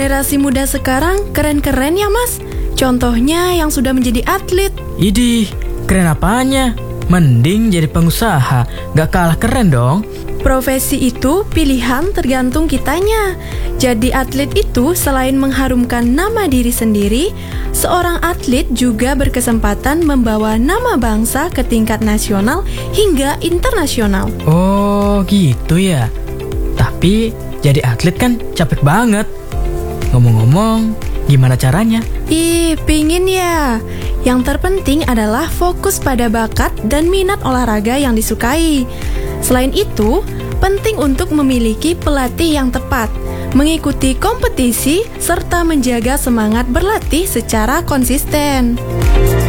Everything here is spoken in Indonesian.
Generasi muda sekarang keren-keren ya Mas. Contohnya yang sudah menjadi atlet. Idih, keren apanya? Mending jadi pengusaha, gak kalah keren dong. Profesi itu pilihan tergantung kitanya. Jadi atlet itu selain mengharumkan nama diri sendiri, seorang atlet juga berkesempatan membawa nama bangsa ke tingkat nasional hingga internasional. Oh gitu ya. Tapi jadi atlet kan capek banget. Ngomong-ngomong, gimana caranya? Ih, pingin ya. Yang terpenting adalah fokus pada bakat dan minat olahraga yang disukai. Selain itu, penting untuk memiliki pelatih yang tepat, mengikuti kompetisi, serta menjaga semangat berlatih secara konsisten.